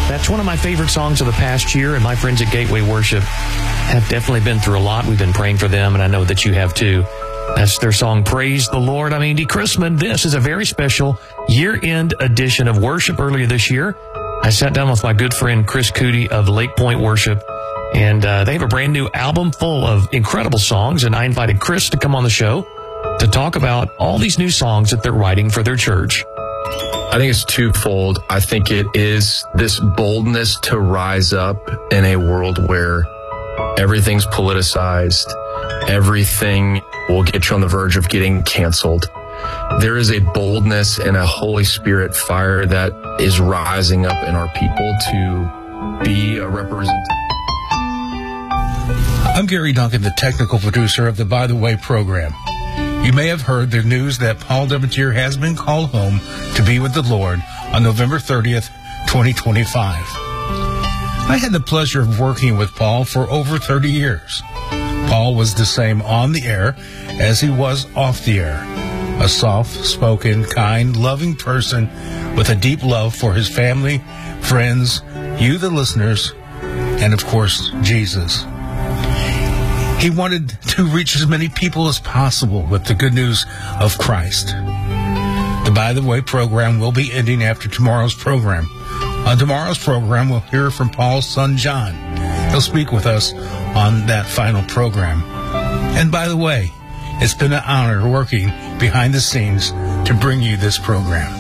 That's one of my favorite songs of the past year, and my friends at Gateway Worship have definitely been through a lot. We've been praying for them, and I know that you have too. That's their song, Praise the Lord. I'm Andy Chrisman. This is a very special year-end edition of worship earlier this year. I sat down with my good friend Chris Cootie of Lake Point Worship, and they have a brand new album full of incredible songs, and I invited Chris to come on the show to talk about all these new songs that they're writing for their church. I think it's twofold. I think it is this boldness to rise up in a world where everything's politicized, everything will get you on the verge of getting canceled. There is a boldness and a Holy Spirit fire that is rising up in our people to be a representative. I'm Gary Duncan, the technical producer of the By the Way program. You may have heard the news that Paul Devontier has been called home to be with the Lord on November 30th, 2025. I had the pleasure of working with Paul for over 30 years. Paul was the same on the air as he was off the air. A soft-spoken, kind, loving person with a deep love for his family, friends, you the listeners, and of course, Jesus. He wanted to reach as many people as possible with the good news of Christ. The By the Way program will be ending after tomorrow's program. On tomorrow's program, we'll hear from Paul's son, John. He'll speak with us on that final program. And by the way, it's been an honor working behind the scenes to bring you this program.